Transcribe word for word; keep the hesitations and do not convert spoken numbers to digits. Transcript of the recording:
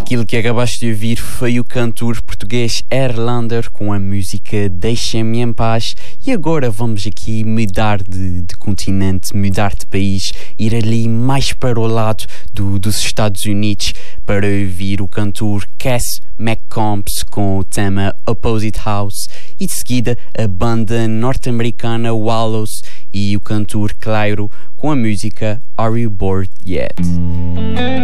Aquilo que acabaste de ouvir foi o cantor português Erlander com a música Deixa-me em Paz. E agora vamos aqui mudar de, de continente, mudar de país, ir ali mais para o lado do, dos Estados Unidos para ouvir o cantor Cass McCombs com o tema Opposite House, e de seguida a banda norte-americana Wallows e o cantor Clairo com a música Are You Bored Yet?